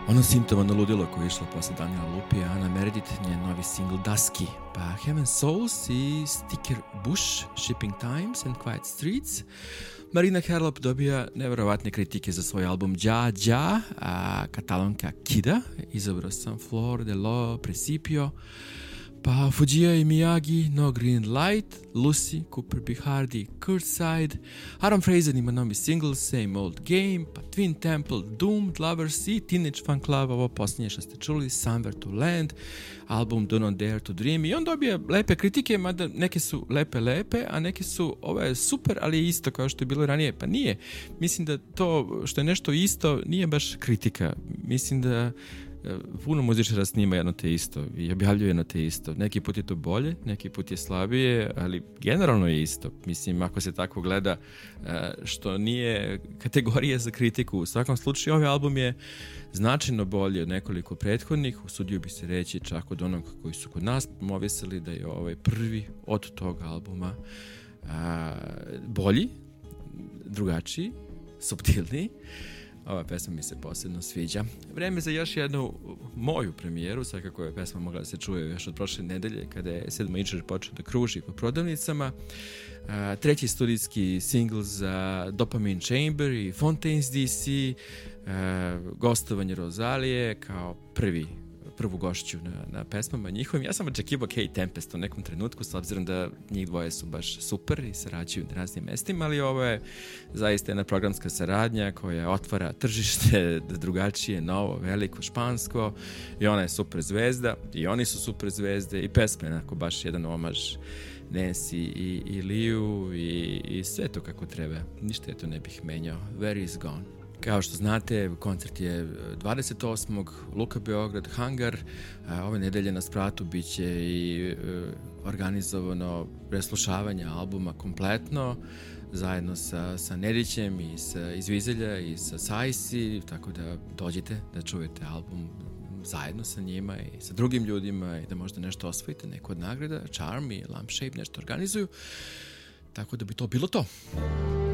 Ono simptomano ludilo koje je išlo posle Daniela Lupija, Ana Meredith, njen novi single Dusky, pa Heaven Souls i Sticker Bush, Shipping Times and Quiet Streets. Marina Herlop dobija neverovatne kritike za svoj album Dja Dja, a Katalonka Kida, izabrao sam Flor de lo Principio, pa Fujia i Miyagi, No Green Light, Lucy, Cooper B. Hardy, Kurtzside, Aaron Fraser ima novi single Same Old Game, pa Twin Temple, Doomed Lovers i Teenage Fan Club, ovo posljednje što ste čuli, Somewhere to Land, album Do Not Dare to Dream, i on dobije lepe kritike, mada neke su lepe, a neke su, ovo je super, ali je isto kao što je bilo ranije, pa nije. Mislim da to što je nešto isto nije baš kritika, mislim da puno muzičara snima jedno te isto i objavljuje jedno te isto. Neki put je to bolje, neki put je slabije, ali generalno je isto. Mislim, ako se tako gleda, što nije kategorija za kritiku. U svakom slučaju, ovaj album je značajno bolji od nekoliko prethodnih. Usudio bi se reći čak od onog koji su kod nas promovisali da je ovaj prvi od tog albuma bolji, drugačiji, suptilniji. Ova pesma mi se posebno sviđa. Vreme za još jednu moju premijeru, svakako je pesma mogla da se čuje još od prošle nedelje kada je 7 Incher počeo da kruži po prodavnicama. Treći studijski singl za Dopamine Chamber i Fontaines DC, gostovanje Rozalije kao prvu gošću na pesmama njihovim. Ja sam očekivao Kate Tempest u nekom trenutku, s obzirom da njih dvoje su baš super i sarađuju na raznim mestima, ali ovo je zaista jedna programska saradnja koja otvara tržište drugačije, novo, veliko, špansko, i ona je super zvezda i oni su super zvezde i pesma je onako baš jedan omaž Nancy i Liu i sve to kako treba. Ništa je to ne bih menjao. Where is Gone. Kao što znate, koncert je 28. Luka Beograd, Hangar. Ove nedelje na spratu bit će i organizovano preslušavanje albuma kompletno, zajedno sa Nedićem i iz Vizelja i sa Sajsi, tako da dođite da čujete album zajedno sa njima i sa drugim ljudima i da možda nešto osvojite, neko od nagrada, Charm i Lampshade nešto organizuju, tako da bi to bilo to.